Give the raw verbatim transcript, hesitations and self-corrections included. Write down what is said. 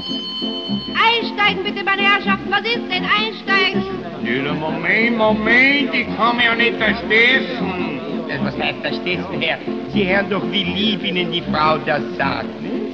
Einsteigen bitte, meine Herrschaften. Was ist denn? Einsteigen. Ja, Moment, Moment, ich kann mich ja nicht verstessen. Was heißt verstessen, Herr? Sie hören doch, wie lieb Ihnen die Frau das sagt.